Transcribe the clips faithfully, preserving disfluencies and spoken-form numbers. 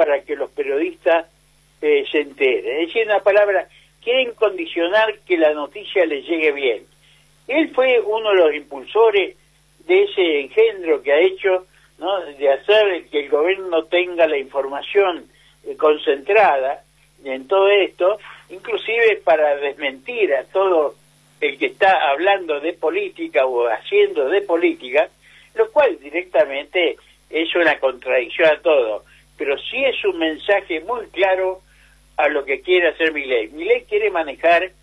para que los periodistas eh, se enteren. Es decir, una palabra, quieren condicionar que la noticia les llegue bien. Él fue uno de los impulsores de ese engendro que ha hecho, ¿no?, de hacer que el gobierno tenga la información eh, concentrada en todo esto, inclusive para desmentir a todo el que está hablando de política o haciendo de política, lo cual directamente es una contradicción a todo, pero sí es un mensaje muy claro a lo que quiere hacer Milei. Milei quiere manejar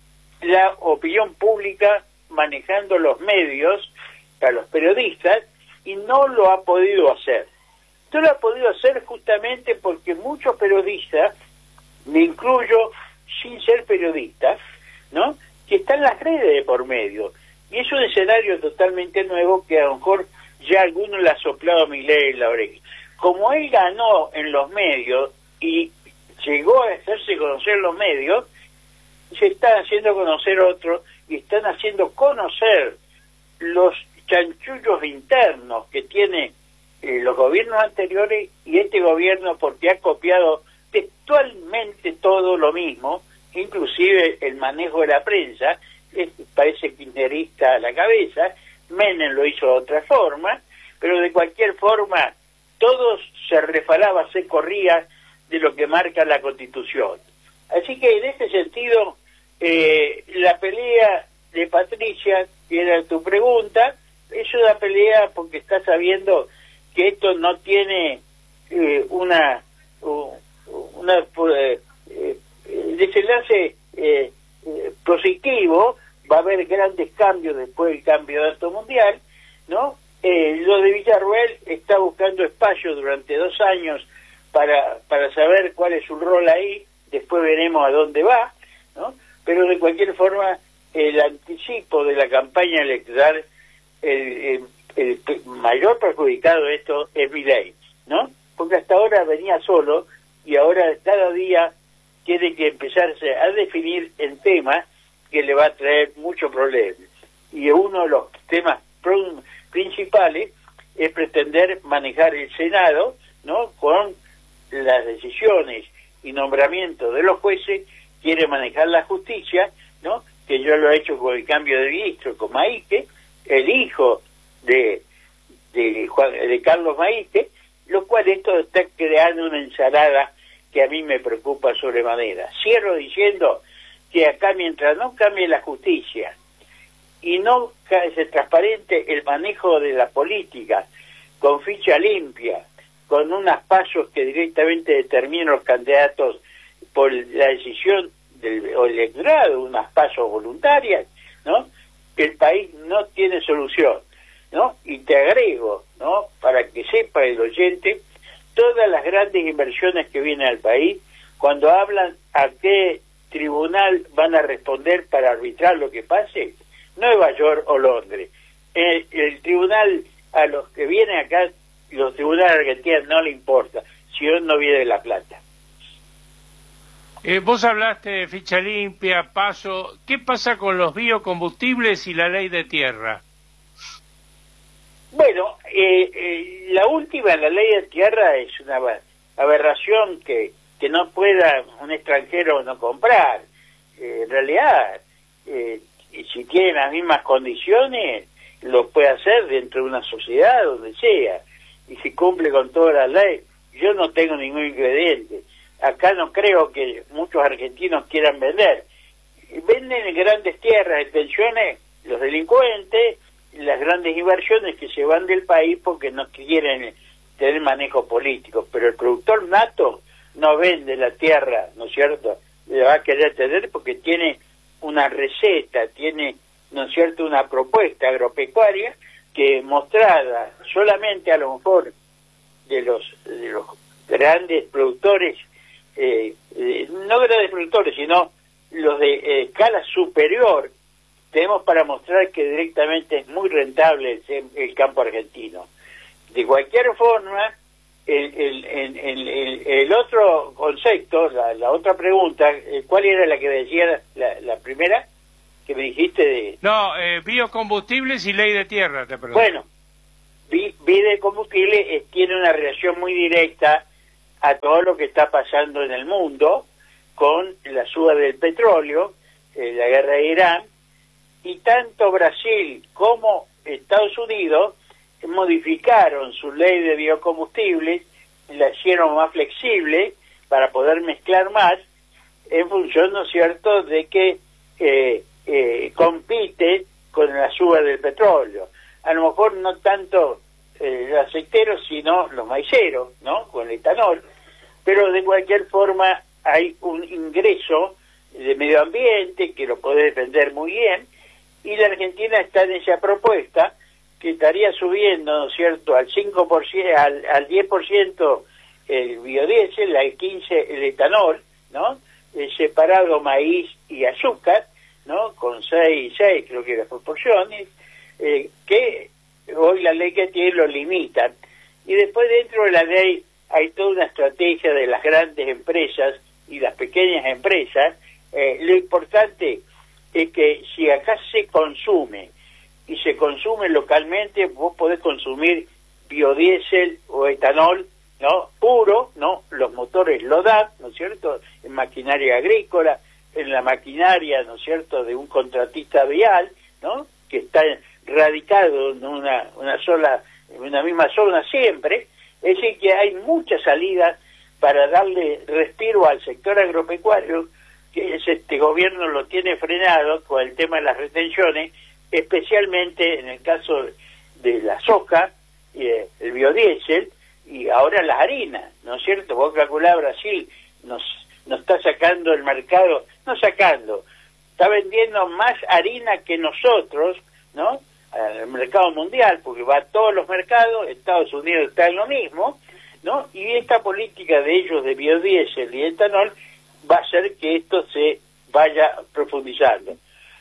la opinión pública manejando los medios, a los periodistas, y no lo ha podido hacer. No lo ha podido hacer justamente porque muchos periodistas, me incluyo sin ser periodista, ¿no?, que están las redes de por medio, y es un escenario totalmente nuevo que a lo mejor ya alguno le ha soplado a Milei en la oreja. Como él ganó en los medios y llegó a hacerse conocer los medios, se están haciendo conocer otros y están haciendo conocer los chanchullos internos que tiene eh, los gobiernos anteriores y este gobierno, porque ha copiado textualmente todo lo mismo, inclusive el manejo de la prensa. Es, parece kirchnerista a la cabeza. Menem lo hizo de otra forma, pero de cualquier forma todos se refalaba, se corría de lo que marca la Constitución. Así que en este sentido, eh, la pelea de Patricia, que era tu pregunta, es una pelea porque está sabiendo que esto no tiene eh, una una eh, eh, desenlace eh, eh, positivo. Va a haber grandes cambios después del campeonato mundial, ¿no? Eh, lo de Villarruel está buscando espacio durante dos años para para saber cuál es su rol ahí, después veremos a dónde va, ¿no? Pero de cualquier forma, el anticipo de la campaña electoral, el, el, el mayor perjudicado de esto es Milei, ¿no? Porque hasta ahora venía solo y ahora cada día tiene que empezarse a definir en temas que le va a traer muchos problemas. Y uno de los temas principales es pretender manejar el Senado, ¿no?, con las decisiones y nombramientos de los jueces. Quiere manejar la justicia, ¿no?, que ya lo ha hecho con el cambio de ministro, con Maite, el hijo de de, Juan, de Carlos Maite, lo cual esto está creando una ensalada que a mí me preocupa sobremanera. Cierro diciendo que acá, mientras no cambie la justicia y no sea transparente el manejo de la política, con ficha limpia, con unos pasos que directamente determinan los candidatos por la decisión del electorado, unas pasos voluntarias, ¿no?, que el país no tiene solución, ¿no? Y te agrego, ¿no?, para que sepa el oyente, todas las grandes inversiones que vienen al país, cuando hablan a qué tribunal van a responder para arbitrar lo que pase, Nueva York o Londres. El, el tribunal, a los que vienen acá, los tribunales argentinos no le importa, si hoy no viene de La Plata. Eh, vos hablaste de ficha limpia, paso. ¿Qué pasa con los biocombustibles y la ley de tierra? Bueno, eh, eh, la última, la ley de tierra, es una aberración que, que no pueda un extranjero no comprar. Eh, en realidad, eh, si tiene las mismas condiciones, lo puede hacer dentro de una sociedad, donde sea, y si cumple con todas las leyes. Yo no tengo ningún ingrediente. Acá no creo que muchos argentinos quieran vender. Venden en grandes tierras, en pensiones, los delincuentes, las grandes inversiones que se van del país porque no quieren tener manejo político. Pero el productor nato no vende la tierra, ¿no es cierto? Le va a querer tener porque tiene una receta, tiene, ¿no es cierto?, una propuesta agropecuaria que, mostrada solamente a lo mejor de los, de los grandes productores, eh, eh, no grandes productores, sino los de eh, escala superior, tenemos para mostrar que directamente es muy rentable el, el campo argentino. De cualquier forma, el, el, el, el, el otro concepto, la, la otra pregunta, ¿cuál era la que decía la, la primera que me dijiste? De No, eh, biocombustibles y ley de tierra, te pregunto. Bueno, bi, biocombustible eh, tiene una relación muy directa a todo lo que está pasando en el mundo con la suba del petróleo, eh, la guerra de Irán, y tanto Brasil como Estados Unidos modificaron su ley de biocombustibles, la hicieron más flexible para poder mezclar más, en función, ¿no es cierto?, de que eh, eh, compite con la suba del petróleo. A lo mejor no tanto eh, los aceiteros, sino los maiceros, ¿no?, con el etanol, pero de cualquier forma hay un ingreso de medio ambiente que lo puede defender muy bien, y la Argentina está en esa propuesta que estaría subiendo, ¿no es cierto?, al cinco por ciento, al, al diez por ciento el biodiesel, al quince por ciento el etanol, ¿no?, eh, separado maíz y azúcar, ¿no?, con seis y seis creo que las proporciones, eh, que hoy la ley que tiene lo limitan. Y después dentro de la ley hay toda una estrategia de las grandes empresas y las pequeñas empresas. Eh, lo importante es que si acá se consume y se consume localmente, vos podés consumir biodiesel o etanol, ¿no?, puro, ¿no? Los motores lo dan, ¿no es cierto?, en maquinaria agrícola, en la maquinaria, ¿no es cierto?, de un contratista vial, ¿no?, que está radicado en una, una sola, en una misma zona siempre. Es decir, que hay muchas salidas para darle respiro al sector agropecuario, que es, este gobierno lo tiene frenado con el tema de las retenciones, especialmente en el caso de la soja, eh, el biodiesel, y ahora las harinas, ¿no es cierto? Vos calculás, Brasil nos, nos está sacando el mercado, no sacando, está vendiendo más harina que nosotros, ¿no?, al mercado mundial, porque va a todos los mercados. Estados Unidos está en lo mismo, ¿no? Y esta política de ellos de biodiesel y etanol va a hacer que esto se vaya profundizando.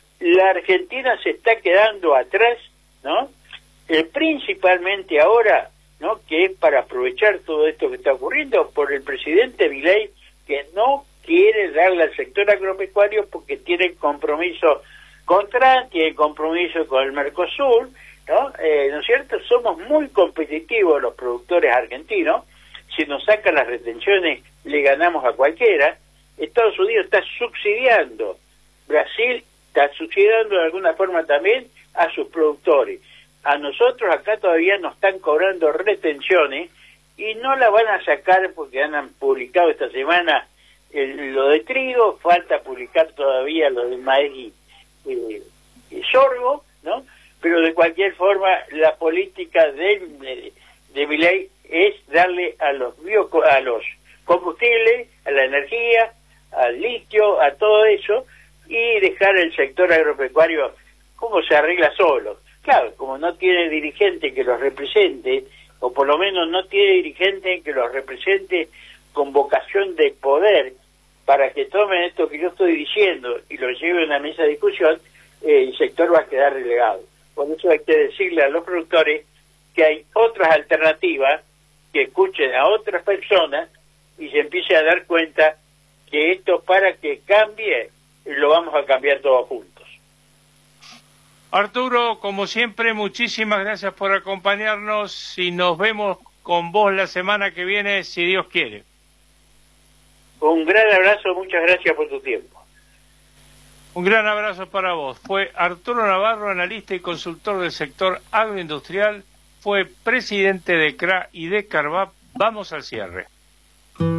La Argentina se está quedando atrás, ¿no?, eh, principalmente ahora, ¿no?, que es para aprovechar todo esto que está ocurriendo por el presidente Milei, que no quiere darle al sector agropecuario porque tiene compromiso con Trump, tiene compromiso con el Mercosur, ¿no? Eh, ¿no es cierto? Somos muy competitivos los productores argentinos. Si nos sacan las retenciones, le ganamos a cualquiera. Estados Unidos está subsidiando, Brasil está subsidiando de alguna forma también a sus productores. A nosotros acá todavía nos están cobrando retenciones y no la van a sacar porque han publicado esta semana el, lo de trigo, falta publicar todavía lo de maíz y Eh, eh, sorgo, ¿no? Pero de cualquier forma la política de, de, de Milei es darle a los bio, a los combustibles, a la energía, al litio, a todo eso, y dejar el sector agropecuario como se arregla solo. Claro, como no tiene dirigente que los represente, o por lo menos no tiene dirigente que los represente con vocación de poder, para que tomen esto que yo estoy diciendo y lo lleven a una mesa de discusión, eh, el sector va a quedar relegado. Por eso hay que decirle a los productores que hay otras alternativas, que escuchen a otras personas y se empiece a dar cuenta que esto, para que cambie, lo vamos a cambiar todos juntos. Arturo, como siempre, muchísimas gracias por acompañarnos y nos vemos con vos la semana que viene, si Dios quiere. Un gran abrazo, muchas gracias por tu tiempo. Un gran abrazo para vos. Fue Arturo Navarro, analista y consultor del sector agroindustrial, fue presidente de C R A y de Carvap. Vamos al cierre.